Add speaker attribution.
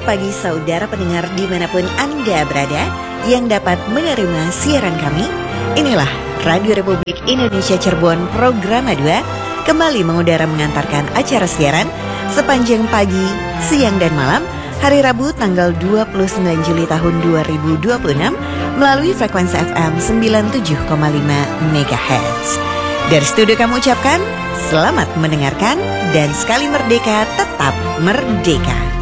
Speaker 1: pagi saudara pendengar dimanapun Anda berada yang dapat menerima siaran kami. Inilah Radio Republik Indonesia Cirebon Program 2 kembali mengudara mengantarkan acara siaran sepanjang pagi, siang dan malam hari Rabu tanggal 29 Juli tahun 2026 melalui frekuensi FM 97,5 MHz. Dari studio kami ucapkan selamat mendengarkan dan sekali merdeka tetap merdeka.